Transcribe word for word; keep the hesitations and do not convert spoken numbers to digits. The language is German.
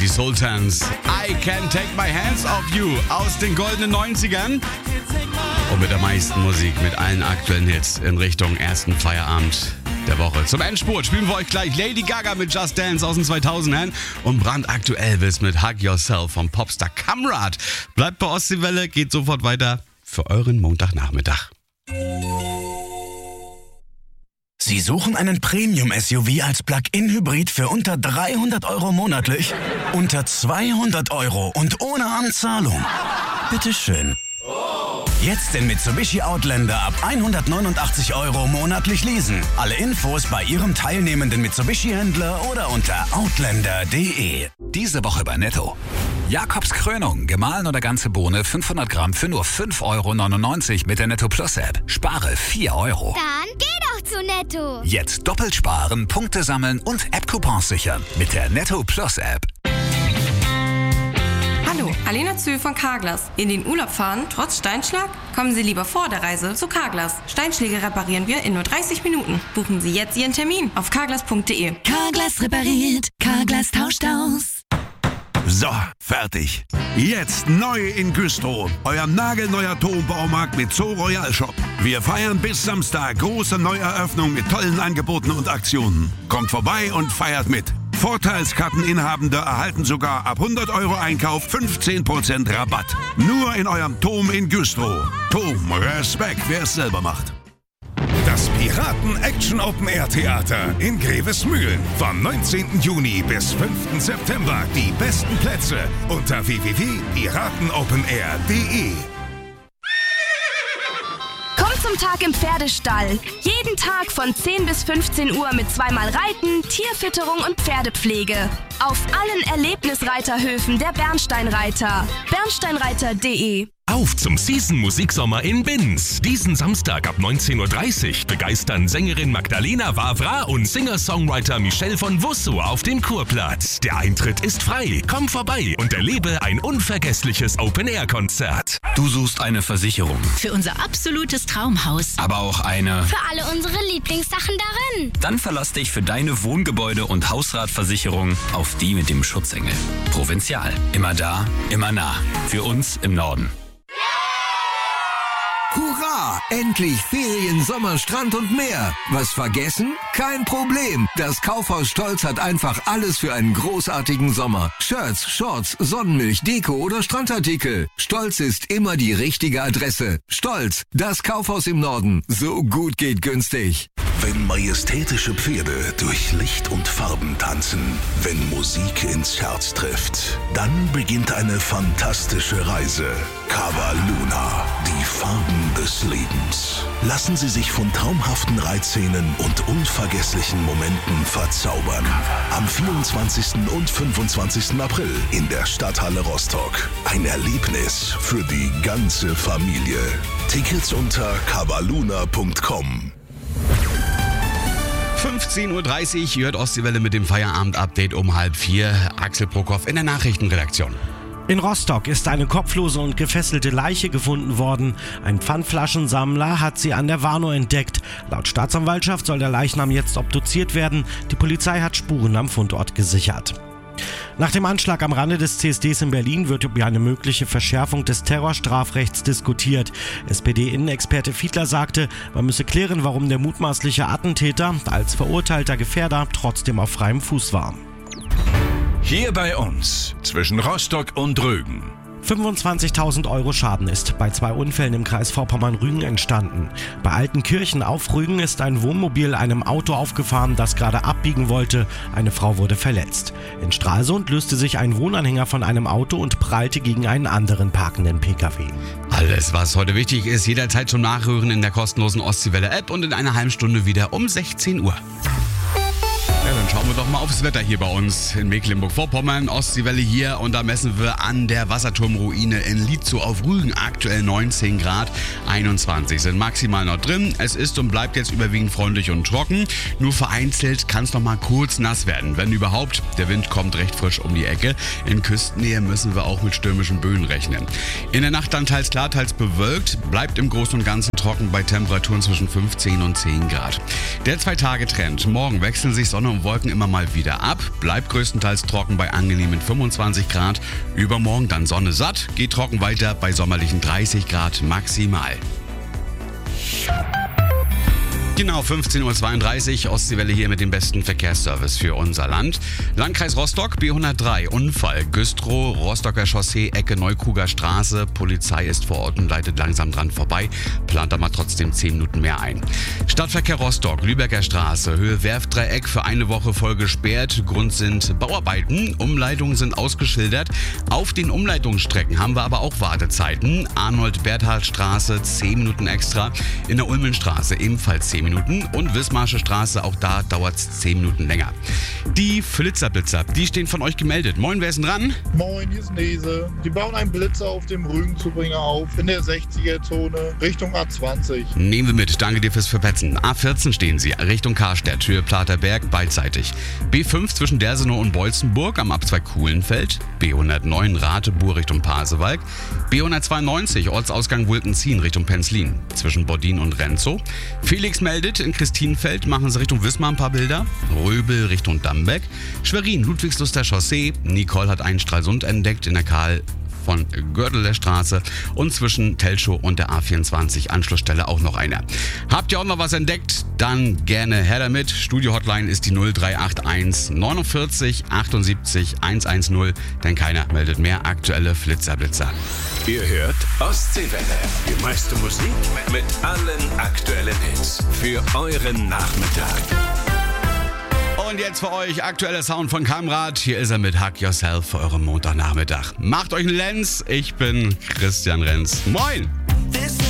die Sultans. I Can't Take My Hands Off You aus den goldenen neunzigern. Und mit der meisten Musik, mit allen aktuellen Hits in Richtung ersten Feierabend der Woche. Zum Endspurt spielen wir euch gleich Lady Gaga mit Just Dance aus den zweitausendern und brandaktuell Elvis mit Hug Yourself vom Popstar Kamrat. Bleibt bei Ostseewelle, geht sofort weiter für euren Montagnachmittag. Sie suchen einen Premium-S U V als Plug-in-Hybrid für unter dreihundert Euro monatlich? Unter zweihundert Euro und ohne Anzahlung? Bitteschön. Jetzt den Mitsubishi Outlander ab hundertneunundachtzig Euro monatlich leasen. Alle Infos bei Ihrem teilnehmenden Mitsubishi-Händler oder unter outlander punkt de. Diese Woche bei Netto. Jakobs Krönung, gemahlen oder ganze Bohne, fünfhundert Gramm für nur fünf Euro neunundneunzig mit der Netto Plus App. Spare vier Euro. Dann geh doch zu Netto. Jetzt doppelt sparen, Punkte sammeln und App-Coupons sichern mit der Netto Plus App. Hallo, Alena Zühl von Carglass. In den Urlaub fahren, trotz Steinschlag? Kommen Sie lieber vor der Reise zu Carglass. Steinschläge reparieren wir in nur dreißig Minuten. Buchen Sie jetzt Ihren Termin auf carglass punkt de. Carglass repariert, Carglass tauscht aus. So, fertig. Jetzt neu in Güstrow. Euer nagelneuer Turmbaumarkt mit Zoo Royal Shop. Wir feiern bis Samstag große Neueröffnung mit tollen Angeboten und Aktionen. Kommt vorbei und feiert mit. Vorteilskarteninhabende erhalten sogar ab hundert Euro Einkauf fünfzehn Prozent Rabatt. Nur in eurem Tom in Güstrow. Tom, Respekt, wer es selber macht. Das Piraten-Action-Open-Air-Theater in Grevesmühlen. Vom neunzehnten Juni bis fünften September. Die besten Plätze unter w w w punkt piratenopenair punkt de. Komm zum Tag im Pferdestall. Jeden Tag von zehn bis fünfzehn Uhr mit zweimal Reiten, Tierfütterung und Pferdepflege. Auf allen Erlebnisreiterhöfen der Bernsteinreiter. bernsteinreiter punkt de. Auf zum Season-Musiksommer in Binz. Diesen Samstag ab neunzehn Uhr dreißig begeistern Sängerin Magdalena Wawra und Singer-Songwriter Michel von Wusso auf dem Kurplatz. Der Eintritt ist frei. Komm vorbei und erlebe ein unvergessliches Open-Air-Konzert. Du suchst eine Versicherung. Für unser absolutes Traumhaus. Aber auch eine... Für alle unsere Lieblingssachen darin. Dann verlass dich für deine Wohngebäude- und Hausratversicherung auf die mit dem Schutzengel. Provinzial. Immer da, immer nah. Für uns im Norden. Hurra! Endlich Ferien, Sommer, Strand und mehr. Was vergessen? Kein Problem. Das Kaufhaus Stolz hat einfach alles für einen großartigen Sommer. Shirts, Shorts, Sonnenmilch, Deko oder Strandartikel. Stolz ist immer die richtige Adresse. Stolz, das Kaufhaus im Norden. So gut geht günstig. Wenn majestätische Pferde durch Licht und Farben tanzen, wenn Musik ins Herz trifft, dann beginnt eine fantastische Reise. Cavaluna, die Farben des Lebens. Lassen Sie sich von traumhaften Reitszenen und unvergesslichen Momenten verzaubern. Am vierundzwanzigsten und fünfundzwanzigsten April in der Stadthalle Rostock. Ein Erlebnis für die ganze Familie. Tickets unter cavaluna punkt com. fünfzehn Uhr dreißig, ihr hört Ostseewelle mit dem Feierabend-Update um halb vier. Axel Prokop in der Nachrichtenredaktion. In Rostock ist eine kopflose und gefesselte Leiche gefunden worden. Ein Pfandflaschensammler hat sie an der Warnow entdeckt. Laut Staatsanwaltschaft soll der Leichnam jetzt obduziert werden. Die Polizei hat Spuren am Fundort gesichert. Nach dem Anschlag am Rande des C S Ds in Berlin wird über eine mögliche Verschärfung des Terrorstrafrechts diskutiert. S P D-Innenexperte Fiedler sagte, man müsse klären, warum der mutmaßliche Attentäter als verurteilter Gefährder trotzdem auf freiem Fuß war. Hier bei uns, zwischen Rostock und Rügen. fünfundzwanzigtausend Euro Schaden ist bei zwei Unfällen im Kreis Vorpommern-Rügen entstanden. Bei Altenkirchen auf Rügen ist ein Wohnmobil einem Auto aufgefahren, das gerade abbiegen wollte. Eine Frau wurde verletzt. In Stralsund löste sich ein Wohnanhänger von einem Auto und prallte gegen einen anderen parkenden Pkw. Alles, was heute wichtig ist, jederzeit zum Nachhören in der kostenlosen Ostseewelle-App und in einer halben Stunde wieder um sechzehn Uhr. Ja, dann schauen wir doch mal aufs Wetter hier bei uns in Mecklenburg-Vorpommern. Ostseewelle hier und da messen wir an der Wasserturmruine in Lietzow auf Rügen aktuell neunzehn Grad, einundzwanzig sind maximal noch drin. Es ist und bleibt jetzt überwiegend freundlich und trocken. Nur vereinzelt kann es noch mal kurz nass werden, wenn überhaupt. Der Wind kommt recht frisch um die Ecke. In Küstennähe müssen wir auch mit stürmischen Böen rechnen. In der Nacht dann teils klar, teils bewölkt. Bleibt im Großen und Ganzen trocken bei Temperaturen zwischen fünfzehn und zehn Grad. Der Zwei-Tage-Trend. Morgen wechseln sich Sonne und Wolken Wolken immer mal wieder ab, bleibt größtenteils trocken bei angenehmen fünfundzwanzig Grad. Übermorgen dann Sonne satt, geht trocken weiter bei sommerlichen dreißig Grad maximal. Genau, fünfzehn Uhr zweiunddreißig, Ostseewelle hier mit dem besten Verkehrsservice für unser Land. Landkreis Rostock, B hundertdrei, Unfall, Güstrow, Rostocker Chaussee, Ecke Neukruger Straße. Polizei ist vor Ort und leitet langsam dran vorbei, plant aber trotzdem zehn Minuten mehr ein. Stadtverkehr Rostock, Lübecker Straße, Höhe Werftdreieck für eine Woche voll gesperrt. Grund sind Bauarbeiten, Umleitungen sind ausgeschildert. Auf den Umleitungsstrecken haben wir aber auch Wartezeiten. Arnold-Berthold-Straße, zehn Minuten extra. In der Ulmenstraße ebenfalls zehn Minuten. Und Wismarsche Straße, auch da dauert es zehn Minuten länger. Die Flitzerblitzer, die stehen von euch gemeldet. Moin, wer ist denn dran? Moin, hier ist Nese. Die bauen einen Blitzer auf dem Rügenzubringer auf, in der sechziger-Zone, Richtung A zwanzig. Nehmen wir mit, danke dir fürs Verpetzen. A vierzehn stehen sie, Richtung Karstadt, Höhe Platerberg, beidseitig. B fünf zwischen Dersenow und Bolzenburg, am Abzweig Kuhlenfeld. B hundertneun Ratebuhr Richtung Pasewalk. B hundertzweiundneunzig Ortsausgang Wulkenzien Richtung Penzlin, zwischen Boddin und Renzow. Felix meldet, in Christinfeld machen sie Richtung Wismar ein paar Bilder. Röbel Richtung Dambeck. Schwerin, Ludwigsluster Chaussee. Nicole hat einen Stralsund entdeckt in der Karl von Gördeler Straße und zwischen Telschow und der A vierundzwanzig Anschlussstelle auch noch einer. Habt ihr auch noch was entdeckt? Dann gerne her damit. Studio-Hotline ist die null drei acht eins neunundvierzig achtundsiebzig hundertzehn, denn keiner meldet mehr aktuelle Flitzerblitzer. Ihr hört Ostseewelle. Die meiste Musik mit allen aktuellen Hits für euren Nachmittag. Und jetzt für euch aktueller Sound von Kamrad. Hier ist er mit Hug Yourself für euren Montagnachmittag. Macht euch einen Lenz. Ich bin Christian Renz. Moin!